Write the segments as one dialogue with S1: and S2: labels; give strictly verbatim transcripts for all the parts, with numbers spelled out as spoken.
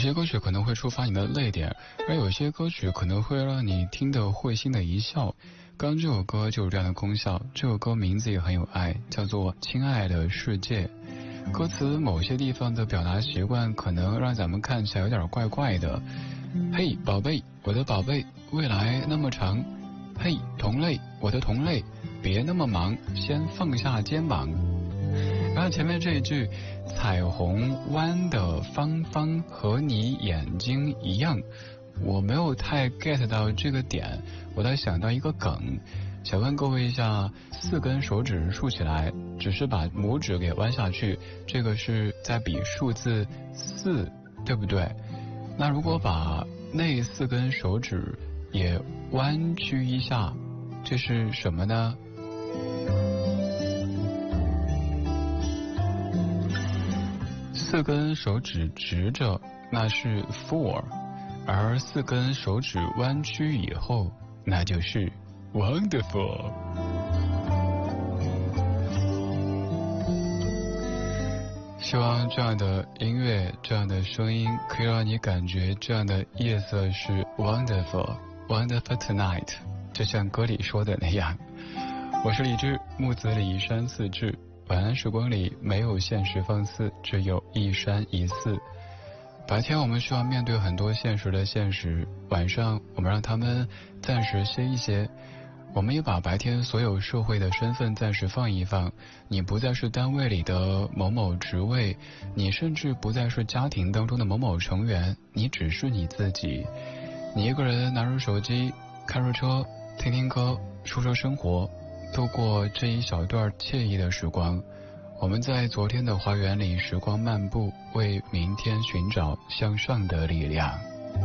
S1: 些歌曲可能会触发你的泪点，而有些歌曲可能会让你听得会心的一笑。刚这首歌就有这样的功效，这首歌名字也很有爱，叫做《亲爱的世界》。歌词某些地方的表达习惯可能让咱们看起来有点怪怪的。嘿，宝贝，我的宝贝，未来那么长。嘿，同类，我的同类，别那么忙，先放下肩膀。然后前面这一句，彩虹弯的方方和你眼睛一样，我没有太 get 到这个点，我在想到一个梗，想问各位一下，四根手指竖起来，只是把拇指给弯下去，这个是在比数字四，对不对？那如果把那四根手指也弯曲一下，这是什么呢？四根手指直着，那是 four， 而四根手指弯曲以后，那就是 wonderful。希望这样的音乐，这样的声音，可以让你感觉这样的夜色是 wonderful wonderful tonight， 就像歌里说的那样。我是李志，木子李山四志。晚安时光里没有现实放肆，只有一山一寺。白天我们需要面对很多现实的现实，晚上我们让他们暂时歇一歇。我们也把白天所有社会的身份暂时放一放，你不再是单位里的某某职位，你甚至不再是家庭当中的某某成员，你只是你自己。你一个人拿着手机，开着车，听听歌，说说生活，度过这一小段惬意的时光。我们在昨天的花园里时光漫步，为明天寻找向上的力量。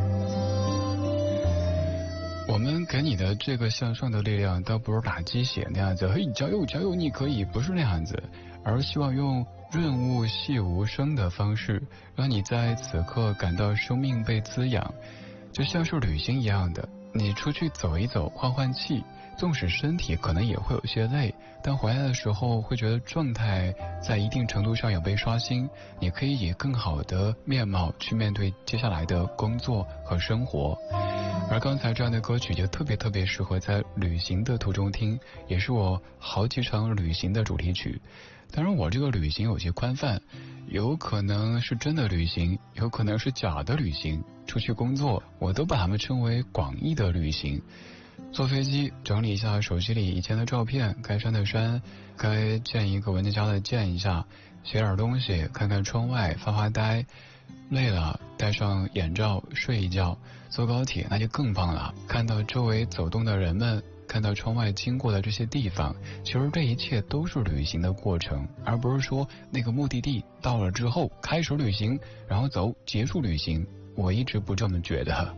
S1: 我们给你的这个向上的力量，倒不是打鸡血那样子，嘿，加油加油，你可以，不是那样子，而希望用润物细无声的方式，让你在此刻感到生命被滋养，就像是旅行一样的，你出去走一走，换换气，纵使身体可能也会有些累，但回来的时候会觉得状态在一定程度上有被刷新，你可以以更好的面貌去面对接下来的工作和生活。而刚才这样的歌曲就特别特别适合在旅行的途中听，也是我好几场旅行的主题曲。当然我这个旅行有些宽泛，有可能是真的旅行，有可能是假的旅行，出去工作我都把它们称为广义的旅行。坐飞机整理一下手机里以前的照片，该删的删，该见一个文件夹的见一下，写点东西，看看窗外，发发呆，累了戴上眼罩睡一觉。坐高铁那就更棒了，看到周围走动的人们，看到窗外经过的这些地方，其实这一切都是旅行的过程，而不是说那个目的地到了之后开始旅行，然后走结束旅行。我一直不这么觉得。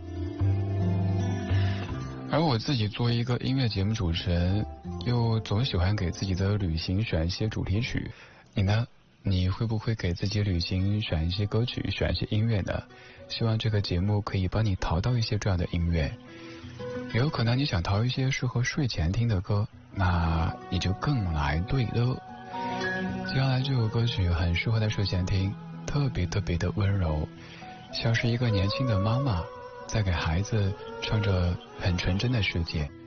S1: 而我自己作为一个音乐节目主持人，又总喜欢给自己的旅行选一些主题曲。你呢？你会不会给自己旅行选一些歌曲，选一些音乐呢？希望这个节目可以帮你淘到一些这样的音乐。也有可能你想淘一些适合睡前听的歌，那你就更来对了。接下来这首歌曲很适合在睡前听，特别特别的温柔，像是一个年轻的妈妈在给孩子唱着很纯真的世界。